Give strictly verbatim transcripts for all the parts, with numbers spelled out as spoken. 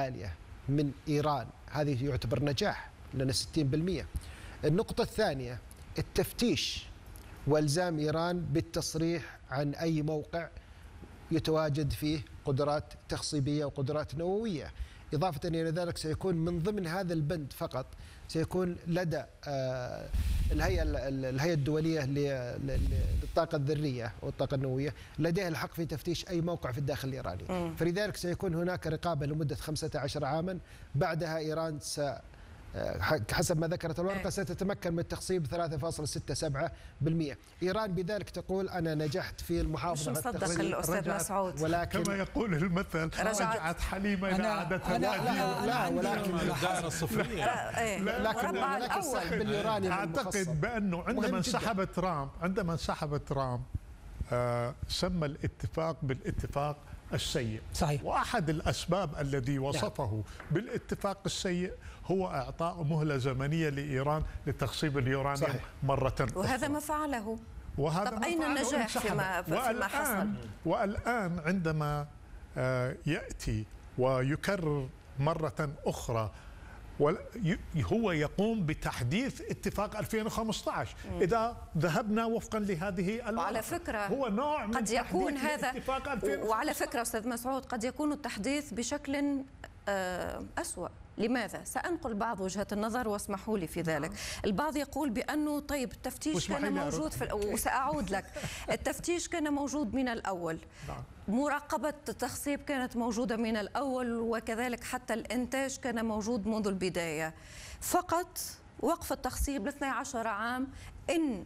عالية من إيران، هذه يعتبر نجاح لأن ستين بالمئة. النقطة الثانية التفتيش والزام إيران بالتصريح عن أي موقع يتواجد فيه قدرات تخصيبية وقدرات نووية. إضافة إلى ذلك سيكون من ضمن هذا البند فقط سيكون لدى الهيئة الهيئة الدولية للطاقة الذرية والطاقة النووية لديها الحق في تفتيش أي موقع في الداخل الإيراني. م. فلذلك سيكون هناك رقابة لمدة خمسة عشر عاما. بعدها إيران س حسب ما ذكرت الورقة ستتمكن من التخصيب ثلاثة فاصلة ستة سبعة بالمئة. إيران بذلك تقول أنا نجحت في المحافظة على التخصيب. مش مصدق الأستاذ مسعود، ولكن كما يقول المثل رجعت حليمة إلى عادتها. لا, لا, لا ولكن الدائرة الصفرية. لكن ولكن سحب اليورانيوم أعتقد بأنه عندما انسحب ترامب عندما انسحب ترامب آه سمى الاتفاق بالاتفاق السيء. صحيح. وأحد الأسباب الذي وصفه بالاتفاق السيء هو إعطاء مهلة زمنية لإيران لتخصيب اليورانيوم صحيح. مرة أخرى. وهذا ما فعله. وهذا طب أين النجاح فيما, فيما حصل؟ والآن عندما يأتي ويكرر مرة أخرى هو يقوم بتحديث اتفاق ألفين وخمسة عشر. م. إذا ذهبنا وفقا لهذه الورقة وعلى فكرة هو نوع من قد يكون هذا اتفاق ألفين وخمسة عشر. وعلى فكرة أستاذ مسعود قد يكون التحديث بشكل أسوأ. لماذا؟ سأنقل بعض وجهات النظر واسمحوا لي في ذلك. البعض يقول بأنه طيب التفتيش كان موجود في وسأعود لك. التفتيش كان موجود من الأول. مراقبة التخصيب كانت موجودة من الأول، وكذلك حتى الإنتاج كان موجود منذ البداية. فقط وقف التخصيب لاثني عشر عام، إن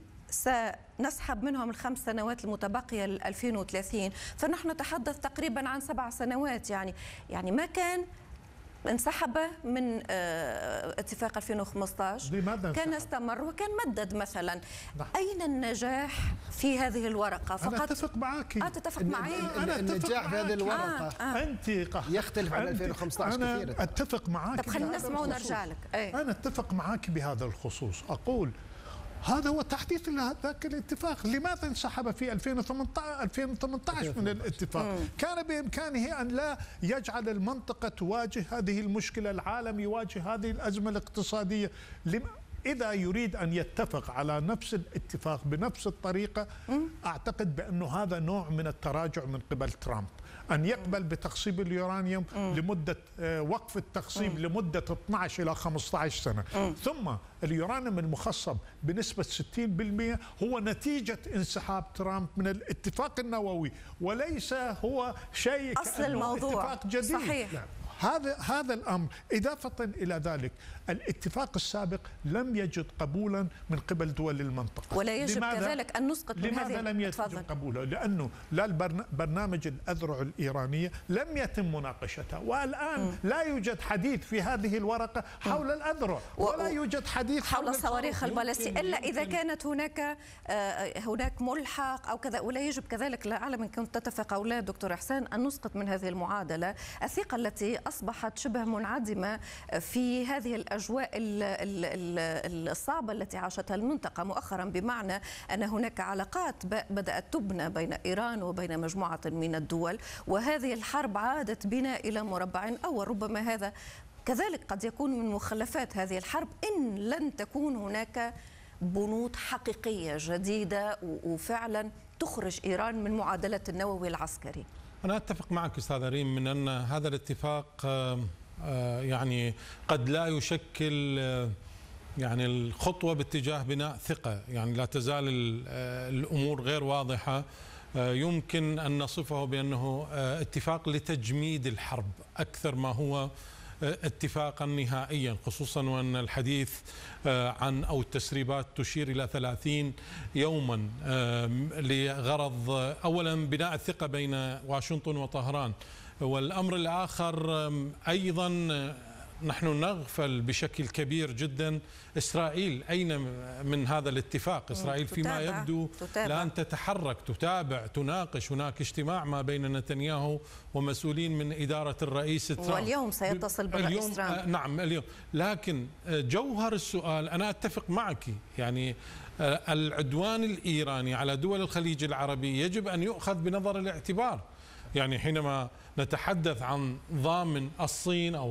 سنسحب منهم الخمس سنوات المتبقية ل ألفين وثلاثين فنحن نتحدث تقريبا عن سبع سنوات. يعني يعني ما كان انسحب من اتفاق ألفين وخمسة عشر، كان استمر وكان مدد مثلا. نعم. أين النجاح في هذه الورقة؟ فقط أنا أتفق معك. آه تتفق معي؟ أنا النجاح في هذه الورقة آه. آه. أنت يختلف عن ألفين وخمسة عشر أنا كثيرا. أتفق معك. طب خلينا نسمع ونرجع لك. أي. أنا أتفق معك بهذا الخصوص. أقول هذا هو تحديث ذاك الاتفاق. لماذا انسحب في ألفين وثمانية عشر من الاتفاق؟ مم. كان بإمكانه أن لا يجعل المنطقة تواجه هذه المشكلة، العالم يواجه هذه الأزمة الاقتصادية. لم... إذا يريد أن يتفق على نفس الاتفاق بنفس الطريقة، مم. أعتقد بأنه هذا نوع من التراجع من قبل ترامب، أن يقبل بتخصيب اليورانيوم مم. لمدة وقف التخصيب مم. لمدة اثني عشر إلى خمسة عشر سنة. مم. ثم اليورانيوم المخصب بنسبة ستين بالمئة هو نتيجة انسحاب ترامب من الاتفاق النووي، وليس هو شيء أصل الموضوع اتفاق جديد. صحيح. لا. هذا هذا الامر. اضافه الى ذلك الاتفاق السابق لم يجد قبولا من قبل دول المنطقه، ولا يجب كذلك ان نسقط من هذه. لماذا لم يجد قبوله؟ لانه لا برنامج الاذرع الايرانيه لم يتم مناقشتها، والان م. لا يوجد حديث في هذه الورقه حول م. الاذرع، ولا يوجد حديث حول الصواريخ البالستية الا اذا كانت هناك هناك ملحق او كذا. ولا يجب كذلك، لا اعلم ان كنت تتفق او لا دكتور احسان، ان نسقط من هذه المعادله الثقه التي أصبحت شبه منعدمة في هذه الأجواء الصعبة التي عاشتها المنطقة مؤخرا، بمعنى أن هناك علاقات بدأت تبنى بين إيران وبين مجموعة من الدول، وهذه الحرب عادت بنا إلى مربع أول. ربما هذا كذلك قد يكون من مخلفات هذه الحرب إن لن تكون هناك بنود حقيقية جديدة وفعلا تخرج إيران من معادلة النووي العسكري. أنا أتفق معك أستاذ ريم من أن هذا الاتفاق يعني قد لا يشكل يعني الخطوة باتجاه بناء ثقة، يعني لا تزال الأمور غير واضحة. يمكن أن نصفه بأنه اتفاق لتجميد الحرب أكثر ما هو اتفاقا نهائيا، خصوصا وأن الحديث عن أو التسريبات تشير إلى ثلاثين يوما لغرض أولا بناء الثقة بين واشنطن وطهران، والأمر الآخر أيضا نحن نغفل بشكل كبير جدا إسرائيل أين من هذا الاتفاق. إسرائيل فيما يبدو الآن تتحرك، تتابع، تناقش. هناك اجتماع ما بين نتنياهو ومسؤولين من إدارة الرئيس ترامب، واليوم سيتصل بالرئيس ترامب. نعم اليوم. لكن جوهر السؤال أنا أتفق معك، يعني العدوان الإيراني على دول الخليج العربي يجب أن يؤخذ بنظر الاعتبار. يعني حينما نتحدث عن ضامن الصين أو